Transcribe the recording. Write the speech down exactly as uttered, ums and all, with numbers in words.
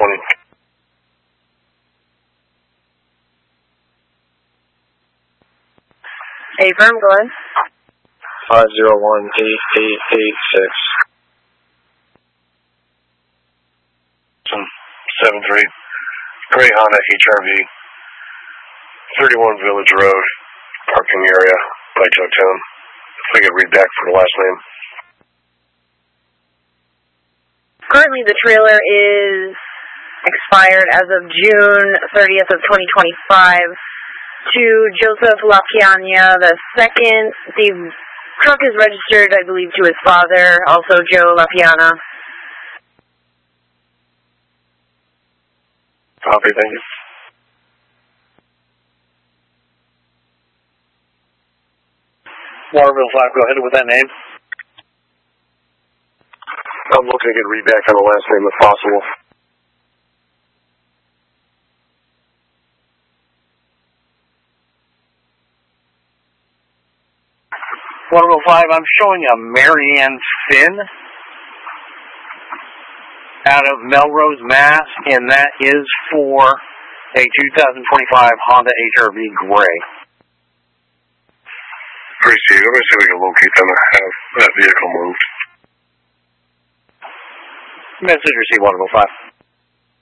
twenty. Affirm, go ahead. five zero one eight eight eight six. seven three. Gray Honda H R V. thirty-one Village Road. Parking area by Joketown. If we could read back for the last name. Currently the trailer is expired as of June thirtieth of twenty twenty-five to Joseph LaPiana the second. The truck is registered, I believe, to his father, also Joe LaPiana. Copy, thank you. Waterville five, go ahead with that name. I'm looking to get read back on the last name if possible. Waterville five, I'm showing a Marianne Finn out of Melrose, Mass, and that is for a two thousand twenty-five Honda H R V Gray. Appreciate it. Let me see if we can locate them and have that vehicle moved. Message received, Waterville five.